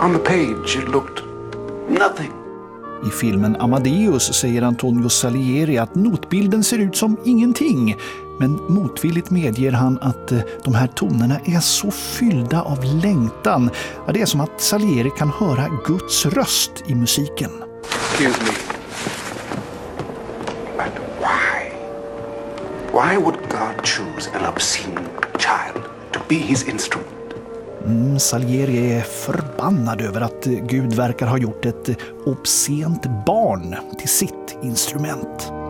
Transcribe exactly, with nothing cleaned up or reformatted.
On the page it looked nothing. I filmen Amadeus säger Antonio Salieri att notbilden ser ut som ingenting. Men motvilligt medger han att de här tonerna är så fyllda av längtan. Ja, det är som att Salieri kan höra Guds röst i musiken. Excuse me. But why? Why would God choose an obscene child to be his instrument? Mm, Salieri är förbannad över att Gud verkar ha gjort ett obscent barn till sitt instrument.